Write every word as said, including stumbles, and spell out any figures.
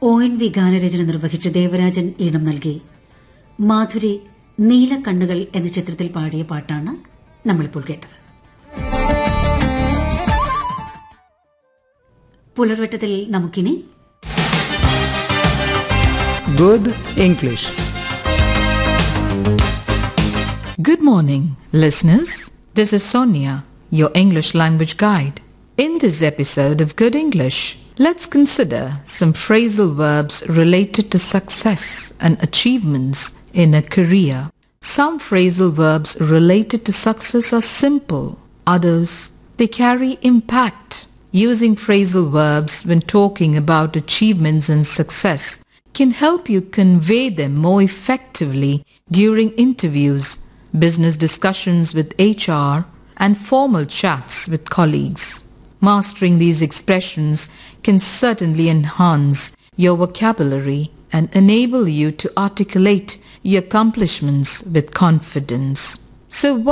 O N V ഗാനരചന നിർവഹിച്ച് ദേവരാജൻ ഈണം നൽകി മാധുരി നീലക്കണ്ണുകൾ എന്ന ചിത്രത്തിൽ പാടിയ പാട്ടാണ് നമ്മളിപ്പോൾ കേട്ടത്. പുലർവട്ടത്തിൽ നമുക്കിനി Good English. Good morning, listeners. This is Sonia, your English language guide. In this episode of Good English, let's consider some phrasal verbs related to success and achievements in a career. Some phrasal verbs related to success are simple. Others, they carry impact. Using phrasal verbs when talking about achievements and success can help you convey them more effectively during interviews, business discussions with H R, and formal chats with colleagues. Mastering these expressions can certainly enhance your vocabulary and enable you to articulate your accomplishments with confidence. So, what